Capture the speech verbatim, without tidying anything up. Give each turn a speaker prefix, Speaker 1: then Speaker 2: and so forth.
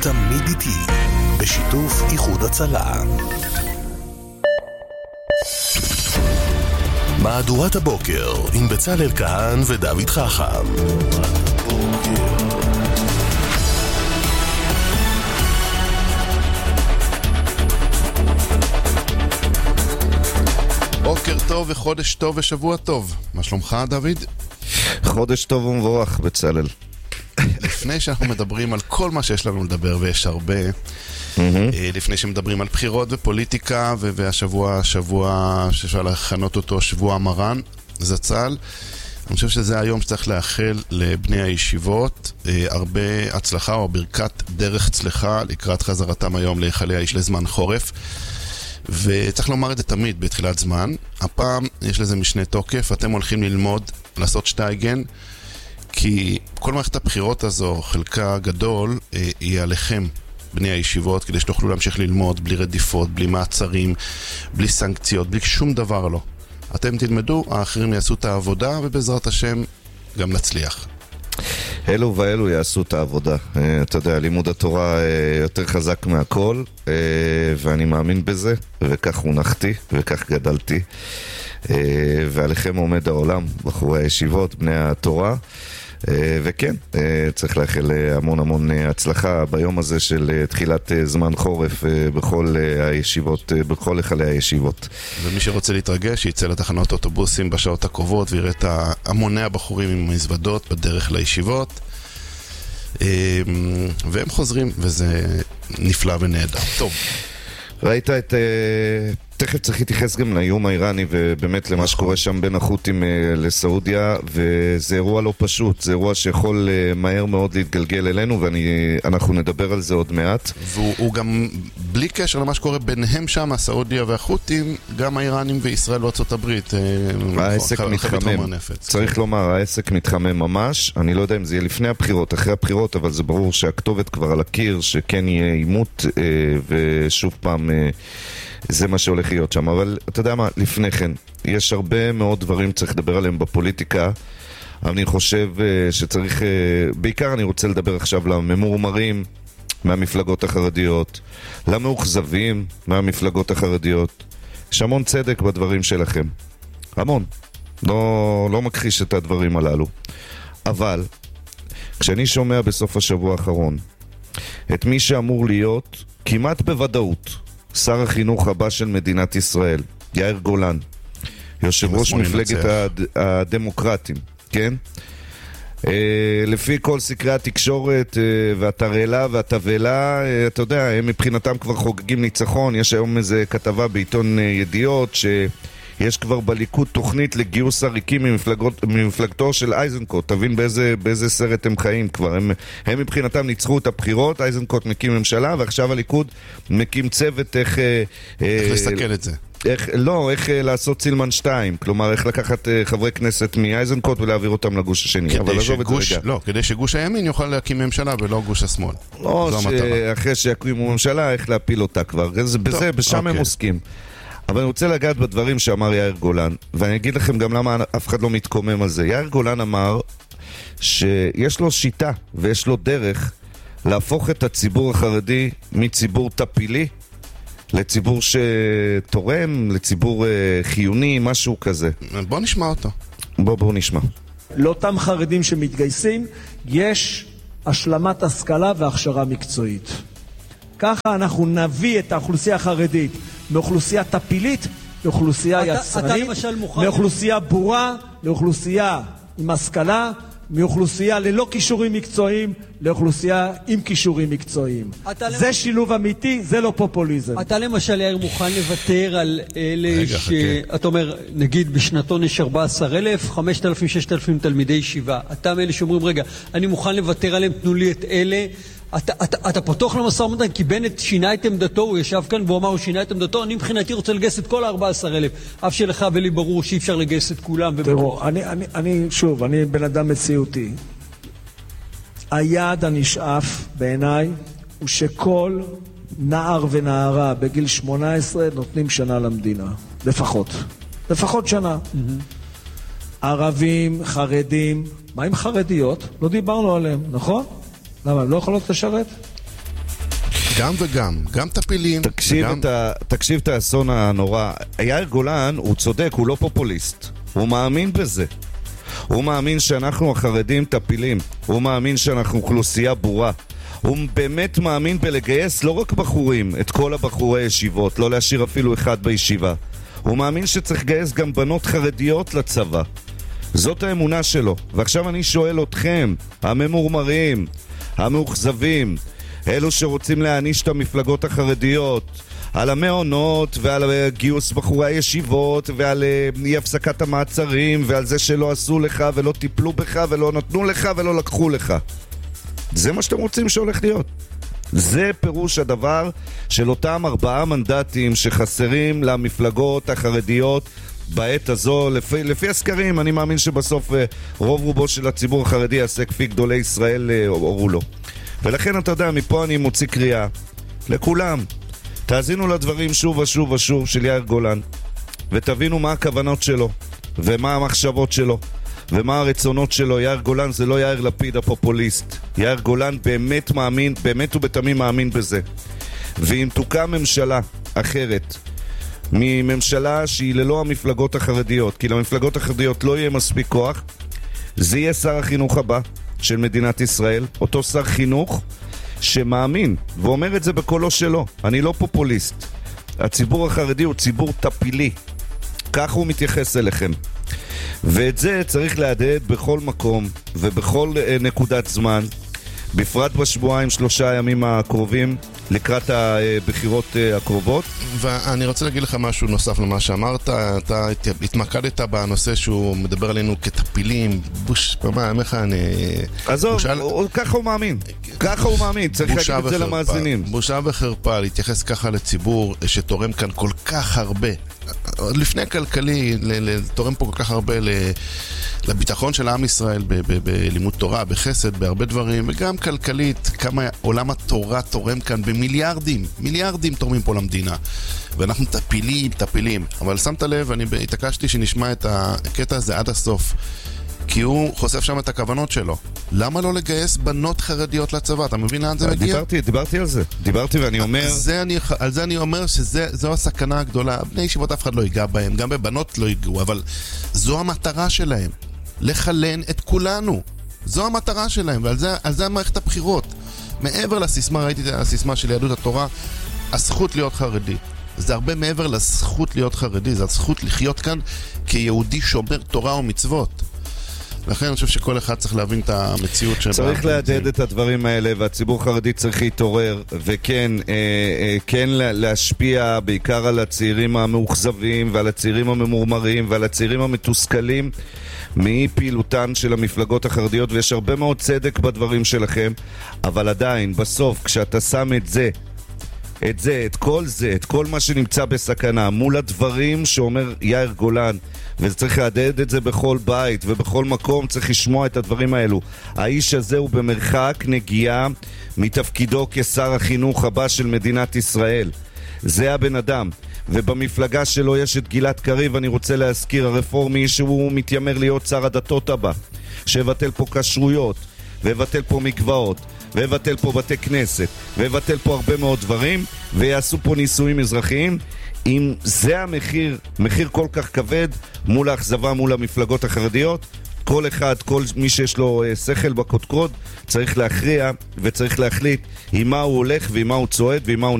Speaker 1: תמיד איתי, בשיתוף איחוד הצלה. מהדורת הבוקר עם בצלאל כהן ודוד חכם.
Speaker 2: בוקר טוב וחודש טוב ושבוע טוב. מה שלומך, דוד?
Speaker 3: חודש טוב ומבורך, בצלאל.
Speaker 2: לפני שאנחנו מדברים על כל מה שיש לנו לדבר, ויש הרבה, לפני שמדברים על בחירות ופוליטיקה, והשבוע, השבוע שאפשר להכנות אותו, שבוע מרן, זצ"ל, אני חושב שזה היום שצריך לאחל לבני הישיבות הרבה הצלחה או ברכת דרך צלחה לקראת חזרתם היום להיכלי האיש לזמן חורף. וצריך לומר את זה תמיד בתחילת זמן. הפעם יש לזה משנה תוקף, אתם הולכים ללמוד, לעשות שטייגן, כי כל מערכת הבחירות הזו, חלקה גדול, היא עליכם, בני הישיבות, כדי שתוכלו להמשיך ללמוד בלי רדיפות, בלי מעצרים, בלי סנקציות, בלי שום דבר לא. אתם תלמדו, האחרים יעשו את העבודה, ובעזרת השם גם נצליח.
Speaker 3: אלו ואלו יעשו את העבודה. אתה יודע, לימוד התורה יותר חזק מהכל, ואני מאמין בזה, וכך הונחתי, וכך גדלתי. ועליכם עומד העולם, בחורי הישיבות, בני התורה. וכן, צריך לאחל המון המון הצלחה ביום הזה של תחילת זמן חורף בכל הישיבות, בכל היכלי הישיבות. ומי
Speaker 2: שרוצה להתרגש, יצא לתחנות אוטובוסים בשעות הקרובות ויראה את המוני הבחורים עם מזוודות בדרך לישיבות, והם חוזרים, וזה נפלא ונהדר. טוב.
Speaker 3: ראית את... תכף צריך להתייחס גם לאיום האיראני ובאמת למה שקורה שם בין החות'ים לסעודיה, וזה אירוע לא פשוט, זה אירוע שיכול מהר מאוד להתגלגל אלינו, ואנחנו נדבר על זה עוד מעט.
Speaker 2: והוא גם בלי קשר למה שקורה ביניהם שם, הסעודיה והחות'ים, גם האיראנים וישראל וארצות הברית.
Speaker 3: העסק מתחמם, צריך לומר, העסק מתחמם ממש. אני לא יודע אם זה יהיה לפני הבחירות, אחרי הבחירות, אבל זה ברור שהכתובת כבר על הקיר, שכן יהיה עימות, ושוב פעם... זה מה שהולך להיות שם, אבל אתה יודע מה, לפני כן, יש הרבה מאוד דברים צריך לדבר עליהם בפוליטיקה, אבל אני חושב שצריך, בעיקר אני רוצה לדבר עכשיו לממורמרים מהמפלגות החרדיות, למאוכזבים מהמפלגות החרדיות. יש המון צדק בדברים שלכם, המון, לא, לא מכחיש את הדברים הללו, אבל כשאני שומע בסוף השבוע האחרון את מי שאמור להיות כמעט בוודאות שר החינוך הבא של מדינת ישראל, יאיר גולן, יושב ראש מפלגת הד... הדמוקרטים, כן? אה, לפי כל סקרי התקשורת אה, והתרלה והתבלה, אה, אתה יודע, הם מבחינתם כבר חוגגים ניצחון. יש היום איזה כתבה בעיתון אה, ידיעות שיש כבר בליכוד תוכנית לגיוס עריקים ממפלגות, ממפלגתו של אייזנקוט. תבין באיזה, באיזה סרט הם חיים כבר. הם, הם מבחינתם ניצחו את הבחירות, אייזנקוט מקים ממשלה, ועכשיו הליכוד מקים צוות איך...
Speaker 2: איך אה, לסכל את זה.
Speaker 3: איך, לא, איך לעשות סילמן שתיים, כלומר איך לקחת חברי כנסת מאייזנקוט ולהעביר אותם לגוש השני.
Speaker 2: אבל שגוש, לא, כדי שגוש הימין יוכל להקים ממשלה ולא גוש השמאל.
Speaker 3: לא, שאחרי שיקימו ממשלה, איך להפיל אותה כבר. בזה, טוב, בשם אוקיי. הם עוסקים. אבל אני רוצה לגעת בדברים שאמר יאיר גולן, ואני אגיד לכם גם למה אף אחד לא מתקומם על זה. יאיר גולן אמר שיש לו שיטה ויש לו דרך להפוך את הציבור החרדי מציבור טפילי לציבור שתורם, לציבור חיוני, משהו כזה.
Speaker 2: בוא נשמע אותו.
Speaker 3: בוא, בוא נשמע.
Speaker 4: לאותם חרדים שמתגייסים, יש השלמת השכלה והכשרה מקצועית. ככה אנחנו נביא את האוכלוסייה החרדית מאוכלוסייה טפילית לאוכלוסייה יצרנית, מאוכלוסייה בורה, לאוכלוסייה עם השכלה, מאוכלוסייה ללא כישורים מקצועיים לאוכלוסייה עם כישורים מקצועיים. זה למ... שילוב אמיתי, זה לא פופוליזם.
Speaker 5: אתה למשל יאיר מוכן לוותר על אלה שאתה אומר, נגיד בשנתון יש ארבעה עשר אלף, חמשת אלפים, ששת אלפים תלמידי ישיבה. אתה מאלה שאומרים, רגע, אני מוכן לוותר עליהם, תנו לי את אלה. אתה, אתה, אתה פתוח למשא ומתן, כי בנט שינה את עמדתו, הוא ישב כאן והוא אמר, הוא שינה את עמדתו, אני מבחינתי רוצה לגייס את כל ה-ארבעה עשר אלף, אף שלך ולי ברור שאי אפשר לגייס את כולם.
Speaker 4: תראו, אני, אני, אני, שוב, אני בן אדם מציאותי. היעד הנשאף בעיניי הוא שכל נער ונערה בגיל שמונה עשרה נותנים שנה למדינה, לפחות. לפחות שנה. ערבים, חרדים, מה עם חרדיות? לא דיברנו עליהם, נכון? למה, הם לא יכולות לשרת?
Speaker 2: גם וגם, גם טפילים.
Speaker 3: תקשיב,
Speaker 2: וגם...
Speaker 3: את ה... תקשיב את האסון הנורא. יאיר גולן, הוא צודק, הוא לא פופוליסט. הוא מאמין בזה. הוא מאמין שאנחנו החרדים טפילים. הוא מאמין שאנחנו אוכלוסייה בורה. הוא באמת מאמין בלגייס לא רק בחורים, את כל הבחורי ישיבות, לא להשאיר אפילו אחד בישיבה. הוא מאמין שצריך לגייס גם בנות חרדיות לצבא. זאת האמונה שלו. ועכשיו אני שואל אתכם, הממורמרים, המאוכזבים, אלו שרוצים להעניש את המפלגות החרדיות על המעונות ועל גיוס בחורי הישיבות ועל אי הפסקת המעצרים ועל זה שלא עשו לך ולא טיפלו בך ולא נתנו לך ולא לקחו לך. זה מה שאתם רוצים שהולך להיות. זה פירוש הדבר של אותם ארבעה מנדטים שחסרים למפלגות החרדיות בעת הזו. לפי, לפי הסקרים אני מאמין שבסוף רוב רובו של הציבור החרדי יעשה כפי גדולי ישראל אורו לו. ולכן אתה יודע, מפה אני מוציא קריאה לכולם, תאזינו לדברים שוב ושוב ושוב של יאיר גולן ותבינו מה הכוונות שלו ומה המחשבות שלו ומה הרצונות שלו. יאיר גולן זה לא יאיר לפיד הפופוליסט. יאיר גולן באמת מאמין, באמת ובתמים מאמין בזה. ואם תוקם ממשלה אחרת מממשלה שהיא ללא המפלגות החרדיות, כי למפלגות החרדיות לא יהיה מספיק כוח, זה יהיה שר החינוך הבא של מדינת ישראל, אותו שר חינוך שמאמין ואומר את זה בקולו שלו. אני לא פופוליסט. הציבור החרדי הוא ציבור טפילי, כך הוא מתייחס אליכם, ואת זה צריך להדהד בכל מקום ובכל נקודת זמן, בפרט בשבועיים שלושה ימים הקרובים לקראת הבחירות הקרובות.
Speaker 2: ואני רוצה להגיד לך משהו נוסף למה שאמרת. אתה התמקדת בנושא שהוא מדבר עלינו כטפילים. בוש, מה, איך אני...
Speaker 3: עזוב, ככה הוא מאמין. ככה הוא מאמין, צריך להגיד את זה למאזינים.
Speaker 2: בושה וחרפה להתייחס ככה לציבור שתורם כאן כל כך הרבה, עוד לפני כלכלי, תורם פה כל כך הרבה לביטחון של עם ישראל בלימוד תורה, בחסד, בהרבה דברים, וגם כלכלית, כמה עולם התורה תורם כאן במיליארדים, מיליארדים תורמים פה למדינה, ואנחנו טפילים, טפילים. אבל שמת לב, אני התעקשתי שנשמע את הקטע הזה עד הסוף, כי הוא חושף שם את הכוונות שלו. למה לא לגייס בנות חרדיות לצבא? אתה מבין לאן זה מגיע?
Speaker 3: דיברתי, דיברתי על זה. דיברתי ואני אומר...
Speaker 2: זה אני, על זה אני אומר שזו הסכנה הגדולה. בני ישיבות אף אחד לא ייגע בהם, גם בבנות לא ייגעו, אבל זו המטרה שלהם. לחלן את כולנו. זו המטרה שלהם, ועל זה, על זה מערכת הבחירות. מעבר לסיסמה, ראיתי את הסיסמה של יהדות התורה, הזכות להיות חרדי. זה הרבה מעבר לזכות להיות חרדי, זה הזכות לחיות כאן כיהודי שומר תורה ומצוות. לכן אני חושב שכל אחד צריך להבין את המציאות שבה.
Speaker 3: צריך להדד את הדברים האלה, והציבור החרדי צריך להתעורר, וכן, אה, אה, כן להשפיע בעיקר על הצעירים המאוכזבים, ועל הצעירים הממורמרים, ועל הצעירים המתוסכלים מפעילותן של המפלגות החרדיות, ויש הרבה מאוד צדק בדברים שלכם, אבל עדיין, בסוף, כשאתה שם את זה, את זה, את כל זה, את כל מה שנמצא בסכנה, מול הדברים שאומר יאיר גולן, וצריך להדהד את זה בכל בית ובכל מקום, צריך לשמוע את הדברים האלו. האיש הזה הוא במרחק נגיעה מתפקידו כשר החינוך הבא של מדינת ישראל. זה הבן אדם. ובמפלגה שלו יש את גלעד קריב, אני רוצה להזכיר, הרפורמי שהוא מתיימר להיות שר הדתות הבא, שבטל פה כשרויות, ובטל פה מקוואות, ובטל פה בתי כנסת, ובטל פה הרבה מאוד דברים, ויעשו פה ניסויים אזרחיים. אם זה המחיר, מחיר כל כך כבד מול האכזבה, מול המפלגות החרדיות, כל אחד, כל מי שיש לו שכל בקודקוד, צריך להכריע וצריך להחליט עם מה הוא הולך ועם מה הוא צועד ועם מה הוא